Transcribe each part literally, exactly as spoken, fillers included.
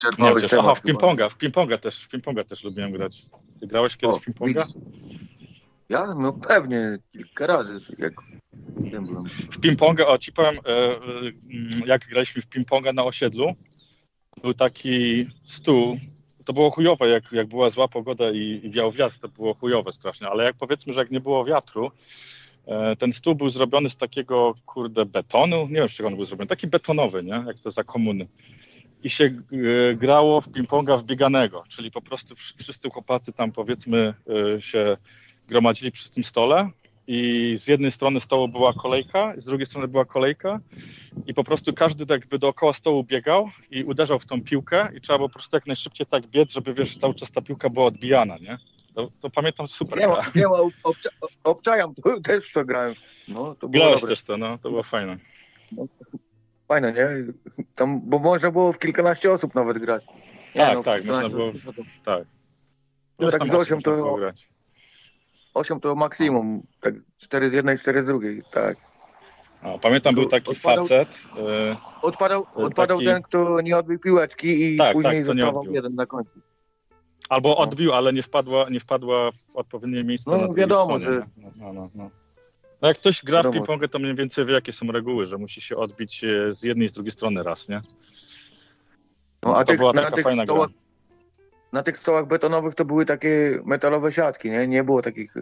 Nie wiem, też. Aha, w ping-ponga, w ping-ponga też, w ping-ponga też lubiłem grać. Ty grałeś kiedyś O, w ping-ponga? Ja? No pewnie, kilka razy, jak wiem byłem. W ping-ponga, o ci powiem, jak graliśmy w ping-ponga na osiedlu, był taki stół, to było chujowe, jak, jak była zła pogoda i, i wiał wiatr, to było chujowe strasznie, ale jak powiedzmy, że jak nie było wiatru, ten stół był zrobiony z takiego, kurde, betonu, nie wiem, z czego on był zrobiony, taki betonowy, nie, jak to za komuny. I się grało w ping-ponga w bieganego, czyli po prostu wszyscy chłopacy tam, powiedzmy, się gromadzili przy tym stole i z jednej strony stołu była kolejka, z drugiej strony była kolejka i po prostu każdy tak jakby dookoła stołu biegał i uderzał w tą piłkę i trzeba było po prostu jak najszybciej tak biec, żeby wiesz, cały czas ta piłka była odbijana, nie? To, to pamiętam super. Nie ma, nie ma obcza, obczajam, to też w co grałem. No, to było Grałeś dobre. też to, no, to było fajne. No, fajne, nie? Tam, bo można było w kilkanaście osób nawet grać. Nie, tak, no, tak, można było, to... tak. No, tak z osiem to... grać. osiem to maksimum, tak cztery z jednej, cztery z drugiej, tak. O, pamiętam, był taki odpadał, facet. Yy, odpadał odpadał taki... ten, kto nie odbił piłeczki i tak, później tak, zostawał jeden na końcu. Albo odbił, ale nie wpadła, nie wpadła w odpowiednie miejsce. No na wiadomo, stronie. że... No, no, no, no. No jak ktoś gra wiadomo. w ping-pongę, to mniej więcej wie, jakie są reguły, że musi się odbić z jednej i z drugiej strony raz, nie? No, a to tych, była na taka tych fajna stołach, gra. Na tych stołach betonowych to były takie metalowe siatki, nie? Nie było takich...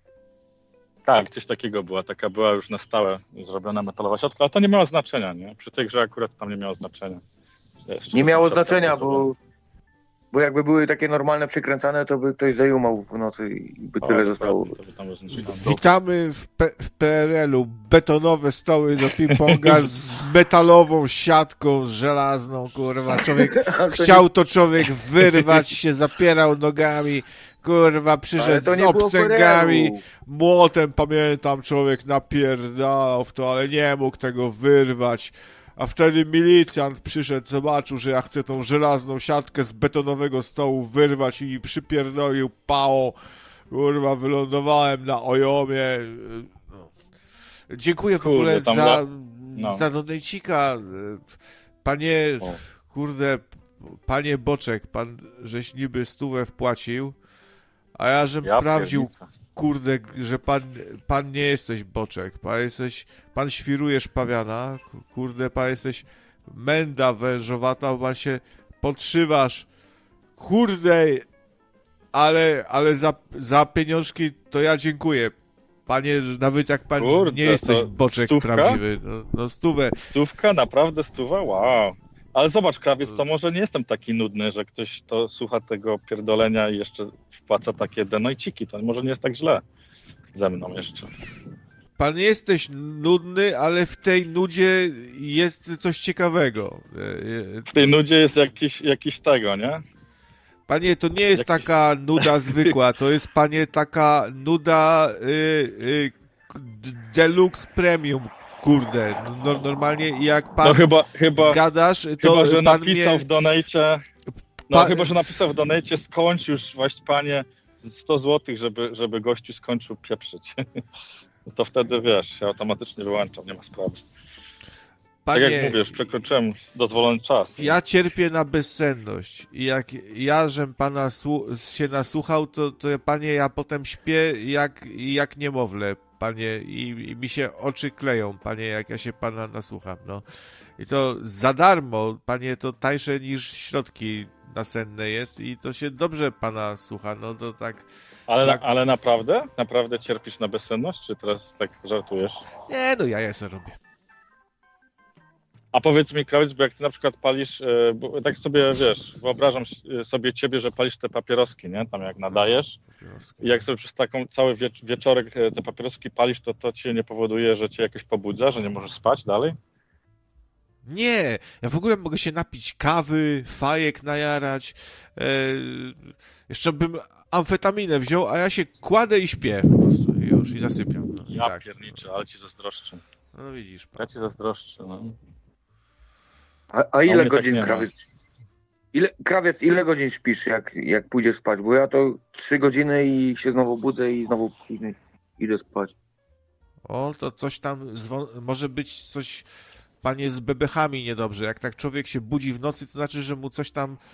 Tak, coś takiego była. Taka była już na stałe zrobiona metalowa siatka, ale to nie miało znaczenia, nie? Przy tej grze akurat tam nie miało znaczenia. Jeszcze nie miało znaczenia, bo, bo jakby były takie normalne przykręcane, to by ktoś zajumał w nocy i by o, tyle zostało. To by tam Witamy w, P- w P R L-u. Betonowe stoły do ping-ponga z metalową siatką żelazną, kurwa. Człowiek chciał to człowiek wyrwać się, zapierał nogami. Kurwa, przyszedł z obcęgami, młotem, pamiętam, człowiek napierdalał w to, ale nie mógł tego wyrwać. A wtedy milicjant przyszedł, zobaczył, że ja chcę tą żelazną siatkę z betonowego stołu wyrwać i przypierdolił pałą. Kurwa, wylądowałem na ojomie. No. Dziękuję w ogóle kurde, za, no. za donejcika. Panie, o. kurde, panie Boczek, pan żeś niby stówę wpłacił. A ja żem ja sprawdził, piernica. kurde, że pan, pan nie jesteś Boczek, pan jesteś, pan świrujesz pawiana, kurde, pan jesteś menda wężowata, pan się podszywasz, kurde, ale, ale za, za pieniążki to ja dziękuję. Panie, nawet jak pan kurde, nie jesteś Boczek stówka? prawdziwy, no, no stówę. Stówka? Naprawdę stuwa? Wow. Ale zobacz, krawiec, to może nie jestem taki nudny, że ktoś to słucha tego pierdolenia i jeszcze wpłaca takie denojciki. To może nie jest tak źle ze mną jeszcze. Pan jesteś nudny, ale w tej nudzie jest coś ciekawego. W tej nudzie jest jakiś, jakiś tego, nie? Panie, to nie jest jakiś... taka nuda zwykła, to jest, panie, taka nuda y, y, deluxe premium. Kurde, no, normalnie jak pan no chyba, chyba, gadasz, to chyba, że pan napisał mnie... w donejcie, no pa... chyba, że napisał w donejcie, skończ już właśnie panie sto złotych, żeby, żeby gościu skończył pieprzyć. To wtedy wiesz, się automatycznie wyłączam, nie ma sprawy. Panie, tak jak mówisz, przekroczyłem dozwolony czas. Ja cierpię na bezsenność i jak ja, żem pana się nasłuchał, to, to panie, ja potem śpię jak, jak niemowlę. Panie, i, i mi się oczy kleją, panie, jak ja się pana nasłucham, no. I to za darmo, panie, to tańsze niż środki nasenne jest i to się dobrze pana słucha, no to tak... Ale, tak... ale naprawdę? Naprawdę cierpisz na bezsenność, czy teraz tak żartujesz? Nie, no ja ja sobie robię. A powiedz mi, krawiec, bo jak ty na przykład palisz, bo tak sobie, wiesz, wyobrażam sobie ciebie, że palisz te papieroski, nie? Tam jak nadajesz i jak sobie przez taką cały wiecz- wieczorek te papieroski palisz, to to ci nie powoduje, że cię jakoś pobudza, że nie możesz spać dalej? Nie, ja w ogóle mogę się napić kawy, fajek najarać, e, jeszcze bym amfetaminę wziął, a ja się kładę i śpię po prostu i już i zasypiam. No, ja tak. pierniczę, ale ci zazdroszczę. No widzisz pan. Ja ci zazdroszczę, no. A, a ile godzin, tak krawiec? Ile, krawiec, ile godzin śpisz, jak, jak pójdziesz spać? Bo ja to trzy godziny i się znowu budzę i znowu później idę spać. O, to coś tam, może być coś, panie, z bebechami niedobrze. Jak tak człowiek się budzi w nocy, to znaczy, że mu coś tam